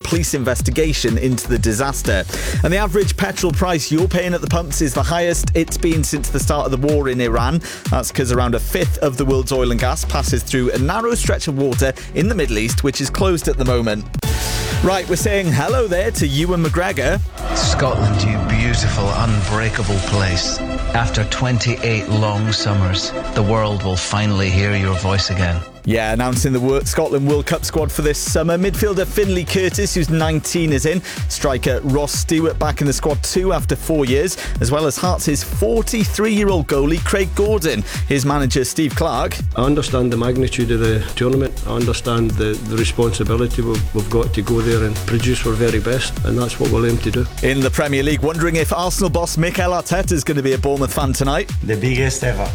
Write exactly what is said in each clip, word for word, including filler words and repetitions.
police investigation into the disaster. And the average petrol price you're paying at the pumps is the highest it's been since the start of the war in Iran. That's because around a fifth of the world's oil and gas passes through a narrow stretch of water in the Middle East, which is closed at the moment. Right, we're saying hello there to Ewan McGregor. Scotland, you beautiful, unbreakable place. After twenty-eight long summers, the world will finally hear your voice again. Yeah, announcing the Scotland World Cup squad for this summer. Midfielder Finlay Curtis, who's nineteen, is in. Striker Ross Stewart back in the squad too after four years, as well as Hearts' forty-three-year-old goalie Craig Gordon. His manager Steve Clarke. I understand the magnitude of the tournament. I understand the, the responsibility we've, we've got to go there and produce our very best, and that's what we'll aim to do. In the Premier League, wondering if Arsenal boss Mikel Arteta is going to be a Bournemouth fan tonight. The biggest ever.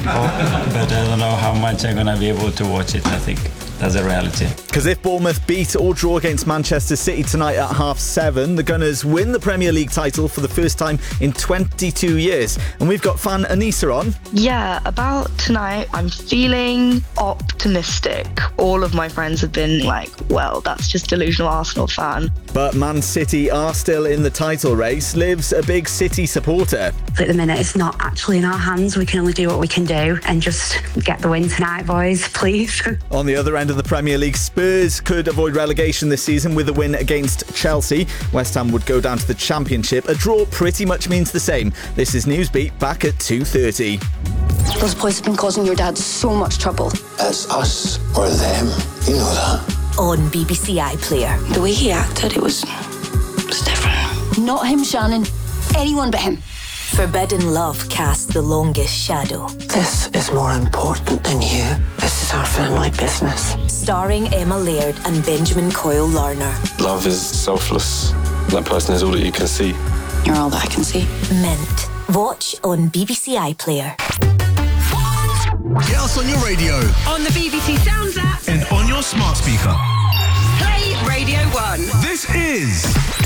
Oh, but I don't know how much I'm going to be able to watch it, I think. That's a reality. Because if Bournemouth beat or draw against Manchester City tonight at half seven, the Gunners win the Premier League title for the first time in twenty-two years. And we've got fan Anissa on. Yeah, about tonight, I'm feeling optimistic. All of my friends have been like, well, that's just delusional Arsenal fan. But Man City are still in the title race. Liv's a big City supporter. At the minute, it's not actually in our hands. We can only do what we can do and just get the win tonight, boys, please. On the other end of the Premier League, Spurs could avoid relegation this season with a win against Chelsea. West Ham would go down to the Championship. A draw pretty much means the same. This is Newsbeat, back at two thirty. Those boys have been causing your dad so much trouble. It's us or them. You know that. On B B C iPlayer. The way he acted, it was, it was different. Not him, Shannon. Anyone but him. Forbidden Love casts the longest shadow. This is more important than you. This is our family business. Starring Emma Laird and Benjamin Coyle Larner. Love is selfless. That person is all that you can see. You're all that I can see. Mint. Watch on B B C iPlayer. Get us on your radio. On the B B C Sounds app. And on your smart speaker. Play Radio one. This is